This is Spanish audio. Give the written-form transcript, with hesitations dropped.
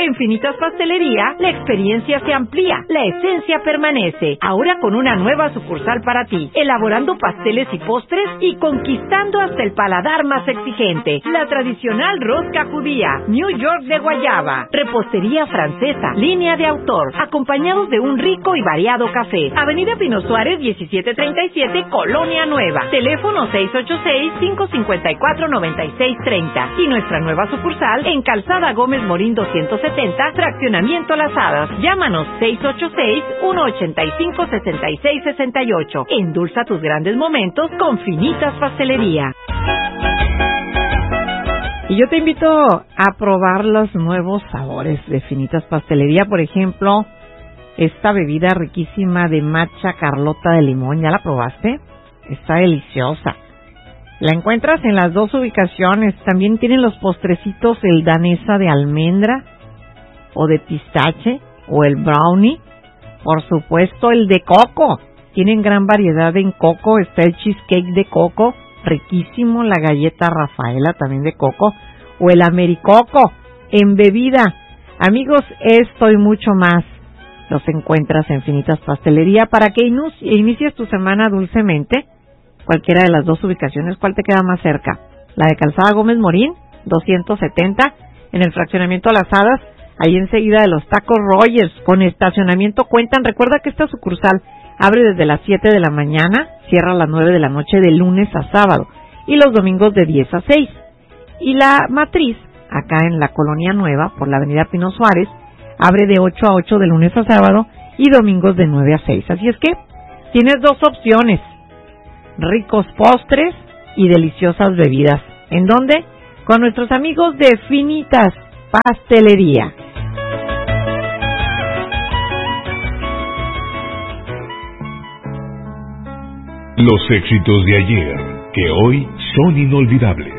En Finitas Pastelería, la experiencia se amplía, la esencia permanece. Ahora con una nueva sucursal para ti, elaborando pasteles y postres y conquistando hasta el paladar más exigente. La tradicional rosca judía, New York de guayaba, repostería francesa, línea de autor, acompañados de un rico y variado café. Avenida Pino Suárez 1737, Colonia Nueva. Teléfono 686-554-9630. Y nuestra nueva sucursal en Calzada Gómez Morín 270, Fraccionamiento Las Hadas. Llámanos 686-185-6668. Endulza tus grandes momentos con Finitas Pastelería. Y yo te invito a probar los nuevos sabores de Finitas Pastelería. Por ejemplo, esta bebida riquísima de matcha Carlota de limón. ¿Ya la probaste? Está deliciosa. La encuentras en las dos ubicaciones. También tienen los postrecitos, el danesa de almendra o de pistache o el brownie. Por supuesto, el de coco. Tienen gran variedad en coco. Está el cheesecake de coco, riquísimo. La galleta Rafaela también de coco. O el americoco en bebida. Amigos, esto y mucho más los encuentras en Finitas Pastelería para que inicies tu semana dulcemente. Cualquiera de las dos ubicaciones, ¿cuál te queda más cerca? La de Calzada Gómez Morín, 270, en el Fraccionamiento Las Hadas, ahí enseguida de los Tacos Rogers, con estacionamiento cuentan. Recuerda que esta sucursal abre desde las 7 de la mañana, cierra a las 9 de la noche de lunes a sábado, y los domingos de 10 a 6. Y la matriz, acá en la Colonia Nueva, por la avenida Pino Suárez, abre de 8 a 8 de lunes a sábado y domingos de 9 a 6. Así es que tienes dos opciones: ricos postres y deliciosas bebidas. ¿En dónde? Con nuestros amigos de Finitas Pastelería. Los éxitos de ayer, que hoy son inolvidables.